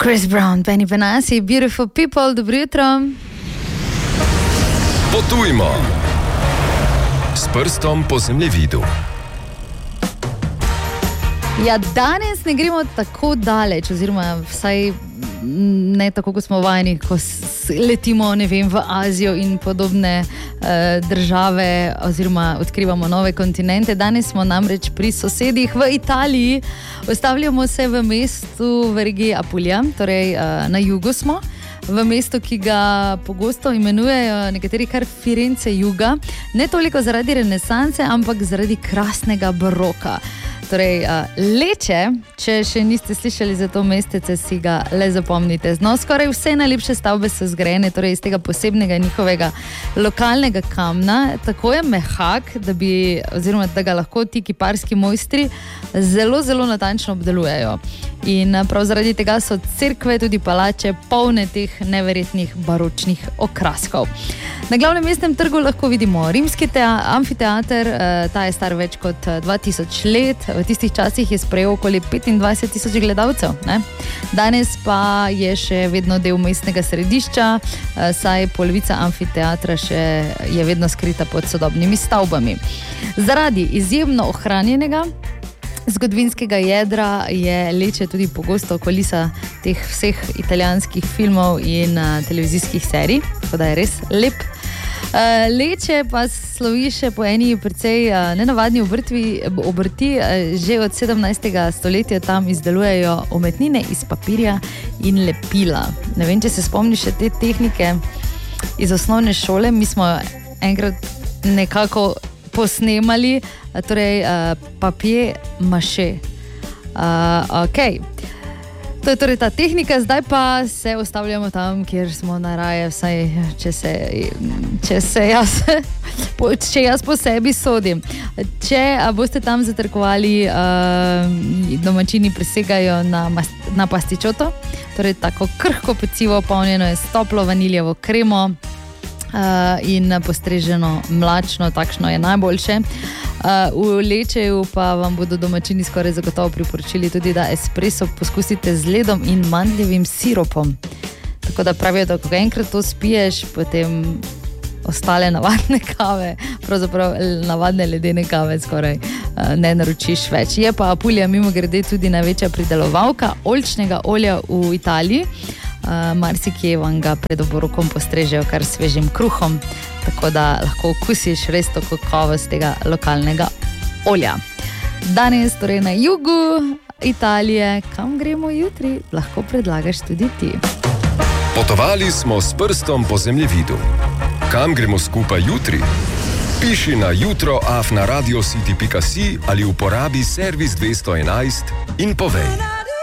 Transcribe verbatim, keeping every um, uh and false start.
Chris Brown, Benny Benassi, Beautiful People, dobro jutro. Potujmo s prstom po zemljevidu. Ja, danes ne gremo tako daleč, oziroma vsaj ne tako, kot smo vajeni, ko letimo, ne vem, v Azijo in podobne eh, države, oziroma odkrivamo nove kontinente. Danes smo namreč pri sosedih v Italiji. Ostavljamo se v mestu v regiji Apulija, torej eh, na jugu smo, v mestu, ki ga pogosto imenujejo nekateri kar Firence juga, ne toliko zaradi renesanse, ampak zaradi krasnega baroka. Torej, Leče, če še niste slišali za to mestece, si ga le zapomnite. No, skoraj vse najlepše stavbe so zgrajene, torej iz tega posebnega njihovega lokalnega kamna. Tako je mehak, da bi, oziroma da ga lahko ti kiparski mojstri zelo, zelo natančno obdelujejo. In prav zaradi tega so cerkve, tudi palače, polne teh neverjetnih baročnih okraskov. Na glavnem mestnem trgu lahko vidimo rimski tea- amfiteater, ta je star več kot dva tisoč let. V tistih časih je sprejel okoli petindvajset tisoč gledalcev. Ne? Danes pa je še vedno del mestnega središča, saj polovica amfiteatra še je vedno skrita pod sodobnimi stavbami. Zaradi izjemno ohranjenega zgodovinskega jedra je Leče tudi pogosto kulisa teh vseh italijanskih filmov in uh, televizijskih serij, tako da je res lep. Uh, Leče pa slovi še po eni precej uh, nenavadni obrtvi, obrti. Uh, že od sedemnajstega stoletja tam izdelujejo umetnine iz papirja in lepila. Ne vem, če se spomniš še te tehnike iz osnovne šole. Mi smo enkrat nekako posnemali, torej uh, papje maše. Uh, ok. To je torej ta tehnika, zdaj pa se ustavljamo tam, kjer smo naraje, vsaj če se, če se jaz, če jaz po sebi sodim. Če boste tam zatrkovali, uh, domačini prisegajo na, na pastičoto, torej tako krhko pecivo, polnjeno je s toplo vaniljevo kremo, Uh, in postreženo mlačno, takšno je najboljše. Uh, v Lečeju pa vam bodo domačini skoraj zagotovo priporočili tudi, da espresso poskusite z ledom in mandljevim siropom. Tako da pravijo, da ko enkrat to spiješ, potem ostale navadne kave, pravzaprav navadne ledene kave skoraj uh, ne naročiš več. Je pa Apulija mimogrede tudi največja pridelovalka oljčnega olja v Italiji. Uh, marsikje vam ga pred obrokom postrežejo kar svežim kruhom, tako da lahko okusiš res to kakovost tega lokalnega olja. Danes torej na jugu Italije, kam gremo jutri, lahko predlagaš tudi ti. Potovali smo s prstom po zemljevidu. Kam gremo skupaj jutri? Piši na jutro afna radiocity pika si ali uporabi servis dvesto enajst in povej.